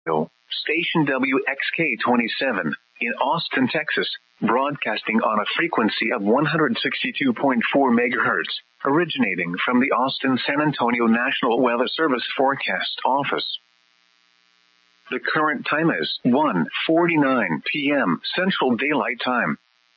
Station WXK-27 in Austin, Texas, broadcasting on a frequency of 162.4 megahertz, originating from the Austin-San Antonio National Weather Service Forecast Office. The current time is 1:49 p.m. Central Daylight Time.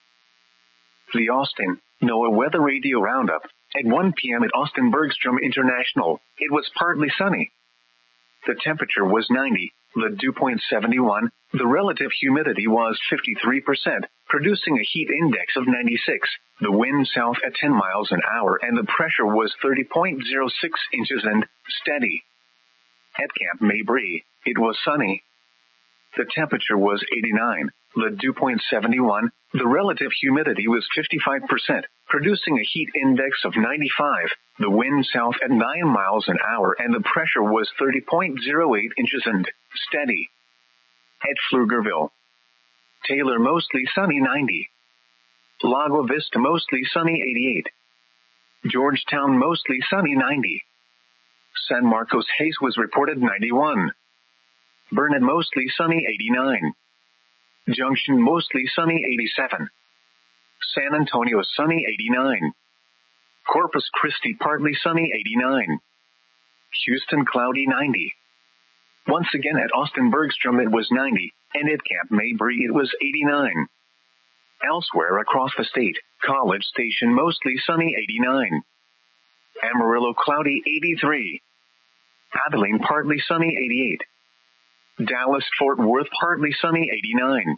The Austin NOAA Weather Radio Roundup. At 1 p.m. at Austin Bergstrom International, it was partly sunny. The temperature was 90, the dew point 71, the relative humidity was 53%, producing a heat index of 96, the wind south at 10 miles an hour, and the pressure was 30.06 inches and steady. At Camp Mabry, it was sunny. The temperature was 89, the dew point 71, the relative humidity was 55%, producing a heat index of 95, the wind south at 9 miles an hour, and the pressure was 30.08 inches and steady. At Pflugerville, Taylor mostly sunny 90. Lago Vista mostly sunny 88. Georgetown mostly sunny 90. San Marcos Hayes was reported 91. Burnett mostly sunny 89. Junction mostly sunny 87. San Antonio sunny 89. Corpus Christi partly sunny 89. Houston cloudy 90. Once again at Austin Bergstrom it was 90, and at Camp Mabry it was 89. Elsewhere across the state, College Station mostly sunny 89. Amarillo cloudy 83. Abilene partly sunny 88. Dallas-Fort Worth partly sunny 89.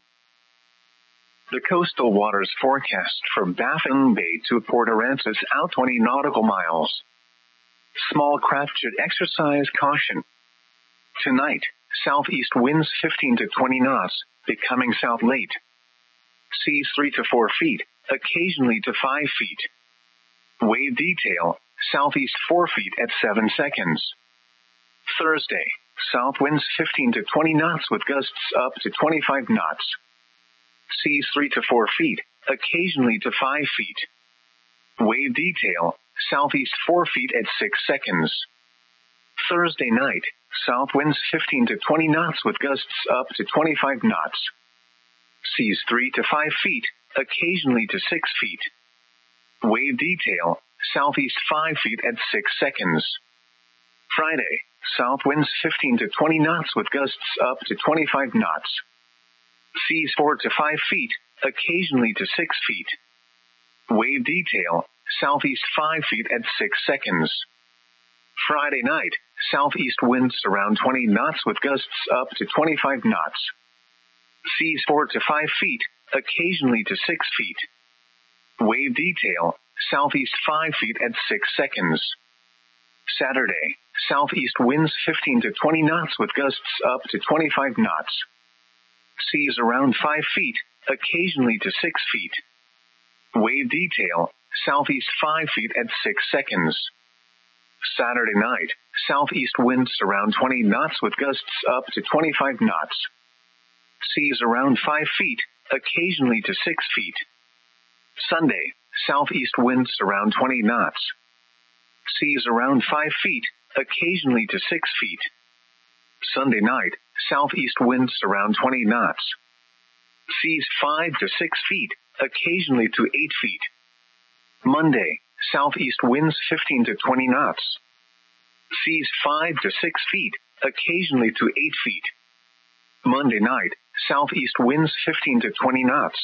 The coastal waters forecast for Baffin Bay to Port Aransas out 20 nautical miles. Small craft should exercise caution. Tonight, southeast winds 15 to 20 knots, becoming south late. Seas 3 to 4 feet, occasionally to 5 feet. Wave detail, southeast 4 feet at 7 seconds. Thursday, south winds 15 to 20 knots with gusts up to 25 knots. Seas 3 to 4 feet, occasionally to 5 feet. Wave detail, southeast 4 feet at 6 seconds. Thursday night, south winds 15 to 20 knots with gusts up to 25 knots. Seas 3 to 5 feet, occasionally to 6 feet. Wave detail, southeast 5 feet at 6 seconds. Friday, south winds 15 to 20 knots with gusts up to 25 knots. Seas 4 to 5 feet, occasionally to 6 feet. Wave detail, southeast 5 feet at 6 seconds. Friday night, southeast winds around 20 knots with gusts up to 25 knots. Seas 4 to 5 feet, occasionally to 6 feet. Wave detail, southeast 5 feet at 6 seconds. Saturday, southeast winds 15 to 20 knots with gusts up to 25 knots. Seas around 5 feet, occasionally to 6 feet. Wave detail, southeast 5 feet at 6 seconds. Saturday night, southeast winds around 20 knots with gusts up to 25 knots. Seas around 5 feet, occasionally to 6 feet. Sunday, southeast winds around 20 knots. Seas around 5 feet, occasionally to 6 feet. Sunday night, southeast winds around 20 knots. Seas 5 to 6 feet, occasionally to 8 feet. Monday, southeast winds 15 to 20 knots. Seas 5 to 6 feet, occasionally to 8 feet. Monday night, southeast winds 15 to 20 knots.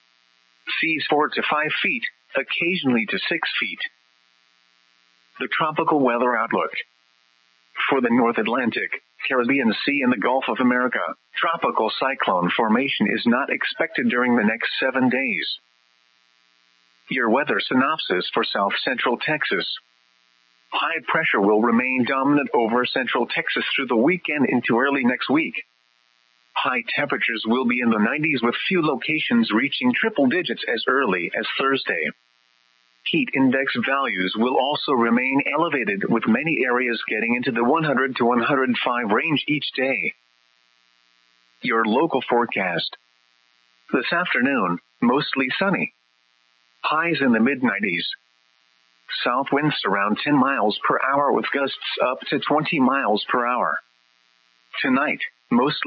Seas 4 to 5 feet, occasionally to 6 feet. The tropical weather outlook. For the North Atlantic, Caribbean Sea and the Gulf of America, tropical cyclone formation is not expected during the next 7 days. Your weather synopsis for south central Texas. High pressure will remain dominant over central Texas through the weekend into early next week. High temperatures will be in the 90s with few locations reaching triple digits as early as Thursday. Heat index values will also remain elevated with many areas getting into the 100 to 105 range each day. Your local forecast. This afternoon, mostly sunny. Highs in the mid-90s. South winds around 10 miles per hour with gusts up to 20 miles per hour. Tonight, Most